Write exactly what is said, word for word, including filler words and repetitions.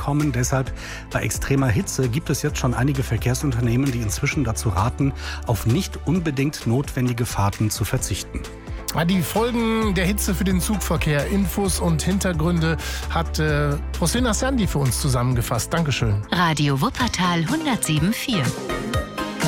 kommen. Deshalb bei extremer Hitze gibt es jetzt schon einige Verkehrsunternehmen, die inzwischen dazu raten, auf nicht unbedingt notwendige Fahrten zu verzichten. Die Folgen der Hitze für den Zugverkehr, Infos und Hintergründe hat äh, Prosina Sandi für uns zusammengefasst. Dankeschön. Radio Wuppertal hundertsieben Komma vier.